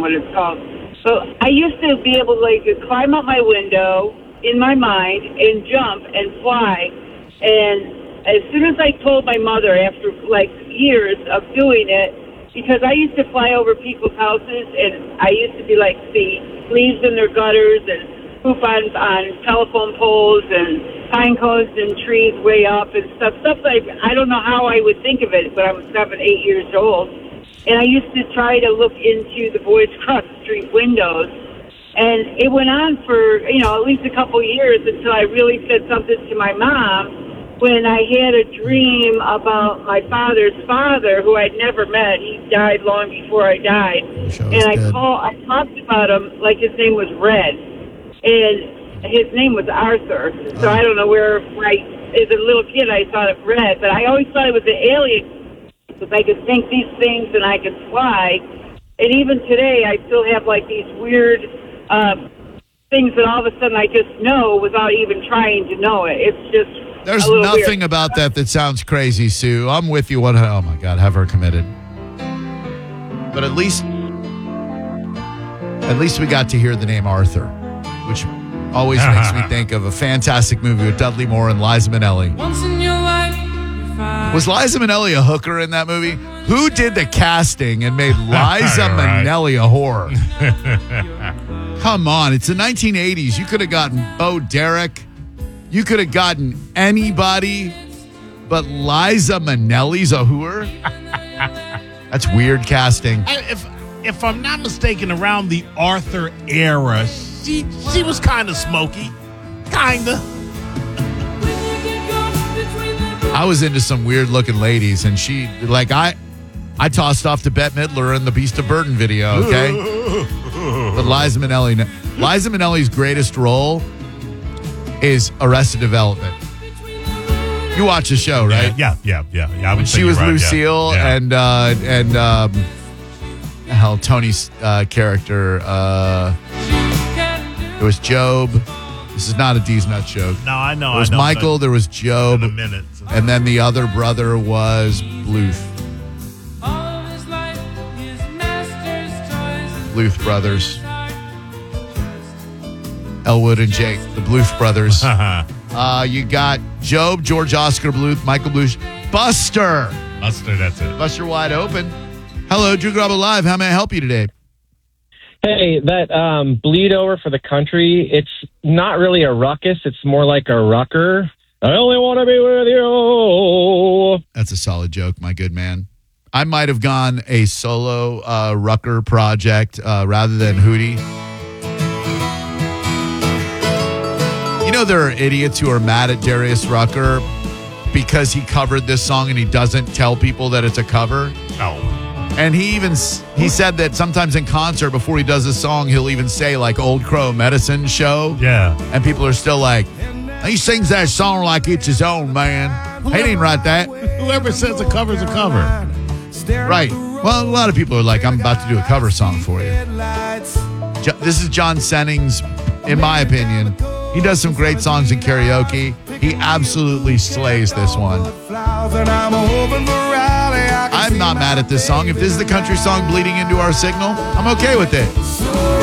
what it's called. So I used to be able to, like, to climb out my window in my mind and jump and fly. And as soon as I told my mother, after, like, years of doing it, because I used to fly over people's houses, and I used to be, like, see leaves in their gutters and poop on telephone poles and pine cones and trees way up and stuff like, I don't know how I would think of it, but I was 7, 8 years old. And I used to try to look into the boys across the street windows. And it went on for, at least a couple years until I really said something to my mom when I had a dream about my father's father, who I'd never met. He died long before I died. And I talked about him like his name was Red. And his name was Arthur. So I don't know where, as a little kid, I thought of Red. But I always thought it was an alien because I could think these things and I could fly. And even today, I still have, like, these weird things that all of a sudden I just know without even trying to know it. It's just There's nothing about that sounds crazy, Sue. I'm with you. Oh, my God, have her committed. But at least we got to hear the name Arthur, which always makes me think of a fantastic movie with Dudley Moore and Liza Minnelli. Once in your life, was Liza Minnelli a hooker in that movie? Who did the casting and made Liza Minnelli a whore? Come on, it's the 1980s. You could have gotten Bo Derek. You could have gotten anybody, but Liza Minnelli's a whore? That's weird casting. If I'm not mistaken, around the Arthur era, she was kind of smoky. Kinda. I was into some weird looking ladies, and she, like, I tossed off to Bette Midler in the Beast of Burden video, okay? But Liza Minnelli's greatest role is Arrested Development. You watch the show, right? Yeah. I would say she was right, Lucille, and Tony's character. It was Job. This is not a D's Nuts joke. No, I know. There was Michael. There was Job. In a minute. And then the other brother was Bluth. Bluth brothers. Elwood and Jake, the Bluth brothers. You got Job, George Oscar Bluth, Michael Bluth, Buster. Buster, that's it. Buster Wide Open. Hello, Drew Garabo Live. How may I help you today? Hey, that bleed over for the country, it's not really a ruckus. It's more like a rucker. I only want to be with you. That's a solid joke, my good man. I might have gone a solo rucker project rather than Hootie. You know, there are idiots who are mad at Darius Rucker because he covered this song and he doesn't tell people that it's a cover. No. And he said that sometimes in concert before he does a song, he'll even say, like, Old Crow Medicine Show. Yeah. And people are still like, he sings that song like it's his own, man. He didn't write that. Whoever says a cover's a cover. Right. Well, a lot of people are like, I'm about to do a cover song for you. This is John Sennings, in my opinion. He does some great songs in karaoke. He absolutely slays this one. I'm not mad at this song. If this is the country song bleeding into our signal, I'm okay with it.